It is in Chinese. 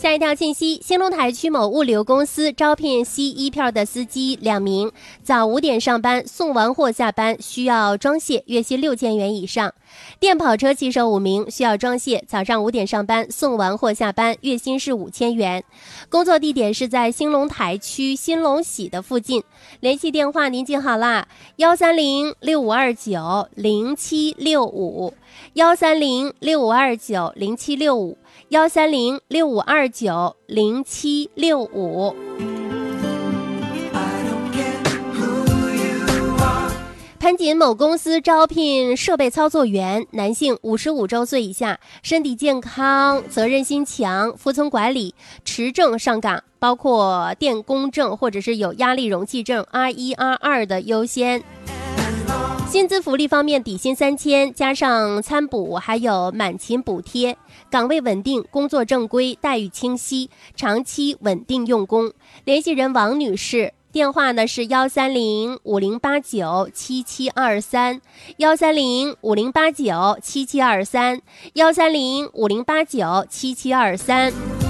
下一条信息，兴隆台区某物流公司招聘西1票的司机2名，早5点上班，送完货下班，需要装卸，月薪6000元以上。电跑车骑手5名，需要装卸，早上5点上班，送完货下班，月薪是5000元。工作地点是在兴隆台区新隆喜的附近。联系电话您记好啦，13065290765。13065290765。13065290765。盘锦某公司招聘设备操作员，男性，55周岁以下，身体健康，责任心强，服从管理，持证上岗，包括电工证或者是有压力容器证 R1、R2 的优先。薪资福利方面，底薪3000，加上餐补，还有满勤补贴。岗位稳定，工作正规，待遇清晰，长期稳定用工。联系人王女士，电话呢是13050897723。13050897723。13050897723。